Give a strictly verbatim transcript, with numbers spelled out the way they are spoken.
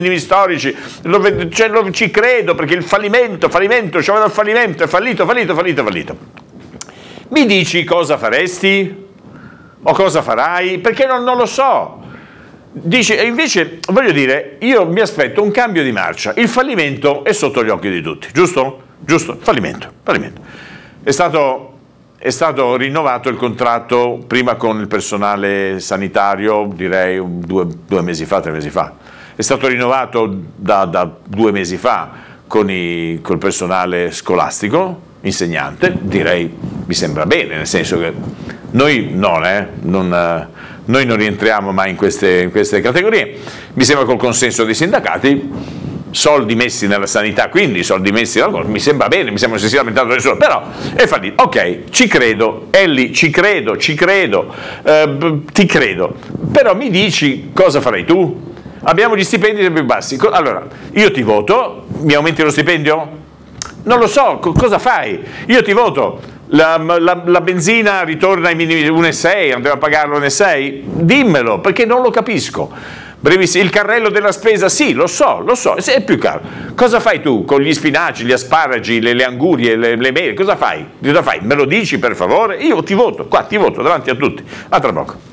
minimi storici, lo, cioè, lo, ci credo perché il fallimento, fallimento, cioè vado al fallimento, è fallito, fallito, fallito, fallito. Mi dici cosa faresti? O cosa farai? Perché non, non lo so. Dici, invece, voglio dire, io mi aspetto un cambio di marcia. Il fallimento è sotto gli occhi di tutti, giusto? Giusto? Fallimento, fallimento. È stato, è stato rinnovato il contratto prima con il personale sanitario, direi due, due mesi fa, tre mesi fa. È stato rinnovato da, da due mesi fa con i, col personale scolastico, insegnante, direi, mi sembra bene, nel senso che noi non, eh, non, noi non rientriamo mai in queste, in queste categorie, mi sembra col consenso dei sindacati, soldi messi nella sanità, quindi soldi messi nella cosa, mi sembra bene, mi sembra che si sia lamentato nessuno, però è fallito, ok, ci credo, Ellie, ci credo, ci credo, eh, ti credo, però mi dici cosa farai tu? Abbiamo gli stipendi più bassi, allora io ti voto, mi aumenti lo stipendio? Non lo so, co- cosa fai? Io ti voto, la, la, la benzina ritorna ai minimi uno virgola sei, andiamo a pagarlo uno virgola sei? Dimmelo, perché non lo capisco. Brevissimo, il carrello della spesa, sì, lo so, lo so, è più caro. Cosa fai tu con gli spinaci, gli asparagi, le, le angurie, le, le mele? Cosa fai? Cosa fai? Me lo dici per favore? Io ti voto, qua ti voto davanti a tutti. A tra poco.